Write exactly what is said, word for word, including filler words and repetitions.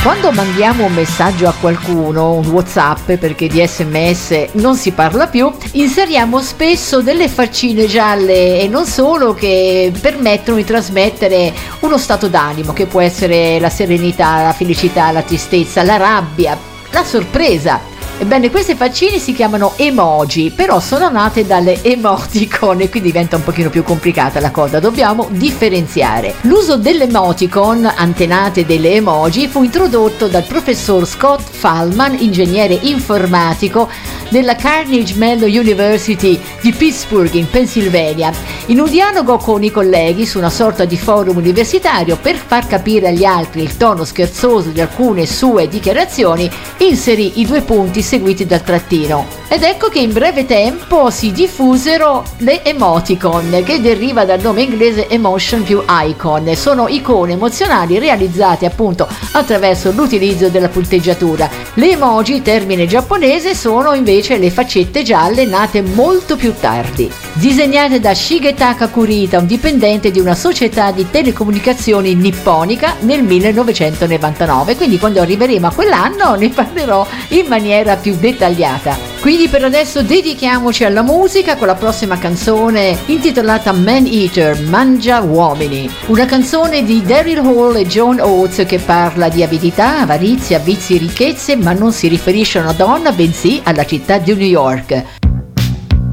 Quando mandiamo un messaggio a qualcuno, un WhatsApp, perché di sms non si parla più, inseriamo spesso delle faccine gialle e non solo, che permettono di trasmettere uno stato d'animo che può essere la serenità, la felicità, la tristezza, la rabbia, la sorpresa. Ebbene, queste faccine si chiamano emoji, però sono nate dalle emoticon e qui diventa un pochino più complicata la cosa, dobbiamo differenziare. L'uso delle emoticon, antenate delle emoji, fu introdotto dal professor Scott Fahlman, ingegnere informatico della Carnegie Mellon University di Pittsburgh in Pennsylvania, in un dialogo con i colleghi su una sorta di forum universitario. Per far capire agli altri il tono scherzoso di alcune sue dichiarazioni, inserì i due punti seguiti dal trattino. Ed ecco che in breve tempo si diffusero le emoticon, che deriva dal nome inglese emotion più icon. Sono icone emozionali realizzate appunto attraverso l'utilizzo della punteggiatura. Le emoji, termine giapponese, sono invece le faccette gialle nate molto più tardi. Disegnate da Shigetaka Kurita, un dipendente di una società di telecomunicazioni nipponica, nel millenovecentonovantanove, quindi quando arriveremo a quell'anno ne parlerò in maniera più dettagliata. Quindi per adesso dedichiamoci alla musica con la prossima canzone intitolata Man Eater, Mangia Uomini, una canzone di Daryl Hall e John Oates che parla di avidità, avarizia, vizi, ricchezze, ma non si riferisce a una donna bensì alla città di New York.